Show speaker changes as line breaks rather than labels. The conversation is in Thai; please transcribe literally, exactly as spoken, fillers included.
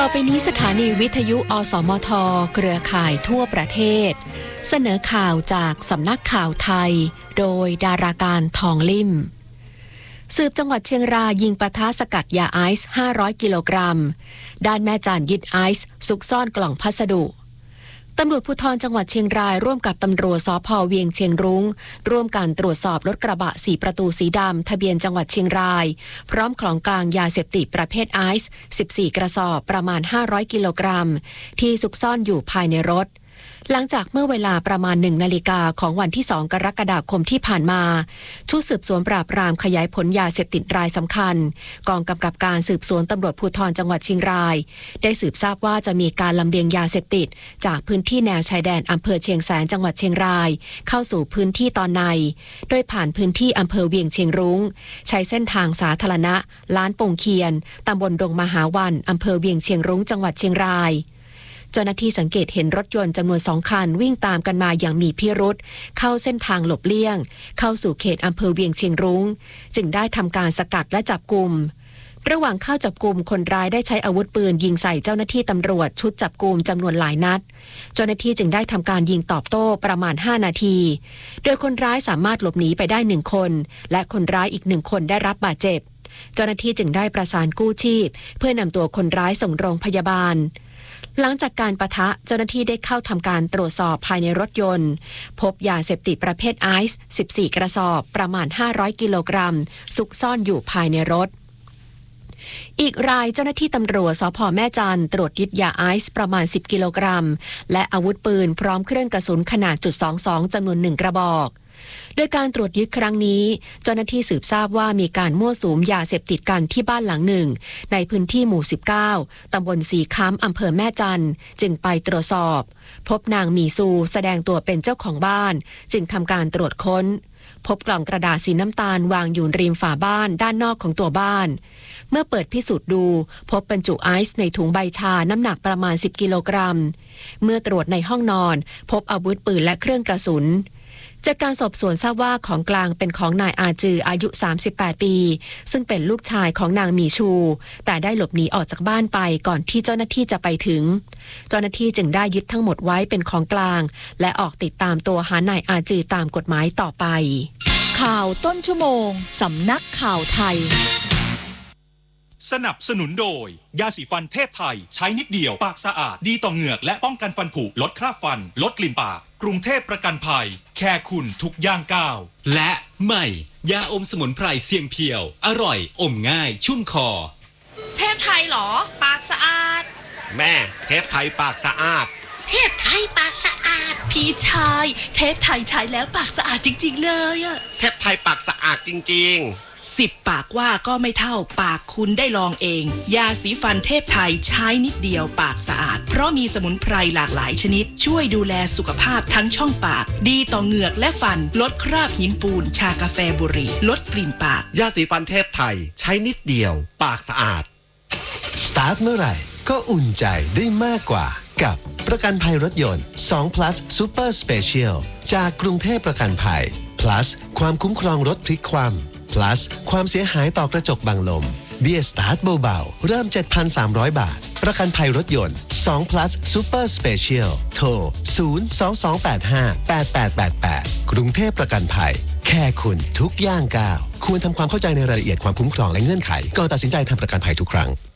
ต่อไปนี้สถานีวิทยุอสมทเครือข่ายทั่วประเทศเสนอข่าวจากสำนักข่าวไทยโดยดาราการทองลิ่มสืบจังหวัดเชียงรายยิงปะทะสกัดยาไอซ์ห้าร้อยกิโลกรัมด้านแม่จานยึดไอซ์ซุกซ่อนกล่องพัสดุตำรวจภูธรจังหวัดเชียงรายร่วมกับตำรวจสภ.เวียงเชียงรุ้งร่วมกันตรวจสอบรถกระบะสี่ประตูสีดำทะเบียนจังหวัดเชียงรายพร้อมของกลางยาเสพติดประเภทไอซ์สิบสี่กระสอบประมาณห้าร้อยกิโลกรัมที่ซุกซ่อนอยู่ภายในรถหลังจากเมื่อเวลาประมาณหนึ่งนาฬิกาของวันที่สองกรกฎาคมที่ผ่านมาชุดสืบสวนปราบปรามขยายผลยาเสพติดรายสำคัญกองกำกับการสืบสวนตำรวจภูธรจังหวัดเชียงรายได้สืบทราบว่าจะมีการลำเลียงยาเสพติดจากพื้นที่แนวชายแดนอำเภอเชียงแสนจังหวัดเชียงรายเข้าสู่พื้นที่ตอนในโดยผ่านพื้นที่อำเภอเวียงเชียงรุ้งใช้เส้นทางสาธารณะล้านปงเคียนตำบลดงมหาวันอำเภอเวียงเชียงรุ้งจังหวัดเชียงรายเจ้าหน้าที่สังเกตเห็นรถยนต์จำนวนสองคันวิ่งตามกันมาอย่างมีพิรุธเข้าเส้นทางหลบเลี่ยงเข้าสู่เขตอำเภอเวียงเชียงรุ้งจึงได้ทำการสกัดและจับกุมระหว่างเข้าจับกุมคนร้ายได้ใช้อาวุธปืนยิงใส่เจ้าหน้าที่ตำรวจชุดจับกุมจำนวนหลายนัดเจ้าหน้าที่จึงได้ทำการยิงตอบโต้ประมาณห้านาทีโดยคนร้ายสามารถหลบหนีไปได้หนึ่งคนและคนร้ายอีกหนึ่งคนได้รับบาดเจ็บเจ้าหน้าที่จึงได้ประสานกู้ชีพเพื่อนำตัวคนร้ายส่งโรงพยาบาลหลังจากการปะทะเจ้าหน้าที่ได้เข้าทำการตรวจสอบภายในรถยนต์พบยาเสพติดประเภทไอซ์สิบสี่กระสอบประมาณห้าร้อยกิโลกรัมซุกซ่อนอยู่ภายในรถอีกรายเจ้าหน้าที่ตำรวจสภ.แม่จันตรวจยึดยาไอซ์ประมาณสิบกิโลกรัมและอาวุธปืนพร้อมเครื่องกระสุนขนาดจุดสองสองจำนวนหนึ่งกระบอกโดยการตรวจยึดครั้งนี้เจ้าหน้าที่สืบทราบว่ามีการมั่วสุมยาเสพติดกันที่บ้านหลังหนึ่งในพื้นที่หมู่สิบเก้าตำบลสีค้ำอำเภอแม่จันจึงไปตรวจสอบพบนางมีซูแสดงตัวเป็นเจ้าของบ้านจึงทำการตรวจค้นพบกล่องกระดาษสีน้ำตาลวางอยู่ริมฝาบ้านด้านนอกของตัวบ้านเมื่อเปิดพิสูจน์ดูพบบรรจุไอซ์ในถุงใบชาน้ำหนักประมาณสิบกิโลกรัมเมื่อตรวจในห้องนอนพบอาวุธปืนและเครื่องกระสุนจากการสอบสวนทราบว่าของกลางเป็นของนายอาจืออายุสามสิบแปดปีซึ่งเป็นลูกชายของนางมีชูแต่ได้หลบหนีออกจากบ้านไปก่อนที่เจ้าหน้าที่จะไปถึงเจ้าหน้าที่จึงได้ยึดทั้งหมดไว้เป็นของกลางและออกติดตามตัวหานายอาจือตามกฎหมายต่อไป
ข่าวต้นชั่วโมงสำนักข่าวไทย
สนับสนุนโดยยาสีฟันเทพไทยใช้นิดเดียวปากสะอาดดีต่อเหงือกและป้องกันฟันผุลดคราบฟันลดกลิ่นปากกรุงเทพประกันภัยแค่คุณทุกย่างก้าว
และใหม่ยาอมสมุนไพรเสียงเพียวอร่อยอมง่ายชุ่มคอ
เทพไทยหรอปากสะอาด
แม่เทพไทยปากสะอาด
เทพไทยปากสะอาดพี่ชายเทพไทยใช้แล้วปากสะอาดจริงๆเลยอะ
เทพไทยปากสะอาดจริงๆ
สิบปากว่าก็ไม่เท่าปากคุณได้ลองเองยาสีฟันเทพไทยใช้นิดเดียวปากสะอาดเพราะมีสมุนไพรหลากหลายชนิดช่วยดูแลสุขภาพทั้งช่องปากดีต่อเหงือกและฟันลดคราบหินปูนชากาแฟบุหรี่ลดกลิ่นปาก
ยาสีฟันเทพไทยใช้นิดเดียวปากสะอาด
สตาร์ทเมื่อไหร่ก็อุ่นใจได้มากกว่ากับประกันภัยรถยนต์สอง plus super special จากกรุงเทพประกันภัย plus ความคุ้มครองรถพลิกคว่ำplus ความเสียหายต่อกระจกบังลมเบี้ยสตาร์ทเบาๆเริ่ม เจ็ดพันสามร้อย บาทประกันภัยรถยนต์สอง plus super special โทรศูนย์ สอง สอง แปด ห้า แปด แปด แปด แปดกรุงเทพประกันภัยแค่คุณทุกย่างก้าวควรทำความเข้าใจในรายละเอียดความคุ้มครองและเงื่อนไขก่อนตัดสินใจทำประกันภัยทุกครั้ง